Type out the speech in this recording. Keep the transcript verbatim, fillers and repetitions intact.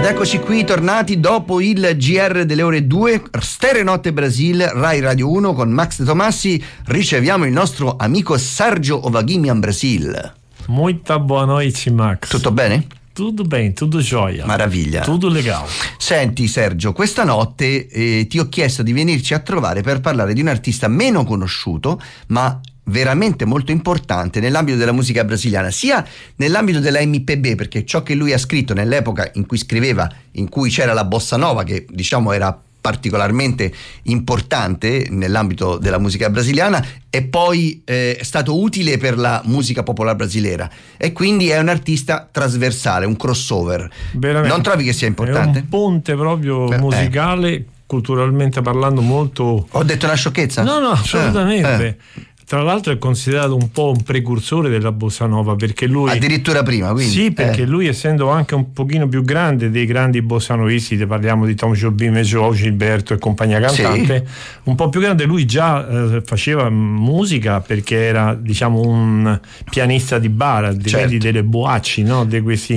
Ed eccoci qui tornati dopo il G R delle ore due, Stereo Notte Brasil, Rai Radio uno con Max De Tomassi. Riceviamo il nostro amico Sergio Ovaghimian Brasil. Muita boa noite, Max. Tutto bene? Tutto bene, tutto gioia. Maraviglia. Tutto legale. Senti Sergio, questa notte eh, ti ho chiesto di venirci a trovare per parlare di un artista meno conosciuto, ma veramente molto importante nell'ambito della musica brasiliana, sia nell'ambito della M P B, perché ciò che lui ha scritto nell'epoca in cui scriveva, in cui c'era la bossa nova, che diciamo era particolarmente importante nell'ambito della musica brasiliana, e poi eh, è stato utile per la musica popolare brasileira, e quindi è un artista trasversale, un crossover. Veramente. Non trovi che sia importante? È un ponte proprio Beh, musicale, eh. culturalmente parlando molto... Ho detto una sciocchezza? No, no, assolutamente. Eh, eh. Tra l'altro è considerato un po' un precursore della bossa nova, perché lui addirittura prima, quindi sì, perché eh. lui, essendo anche un pochino più grande dei grandi bossanovisti, parliamo di Tom Jobim, João Gilberto e compagnia cantante, sì. un po' più grande, lui già eh, faceva musica, perché era diciamo un pianista di bar, certo. delle boacci, no? di questi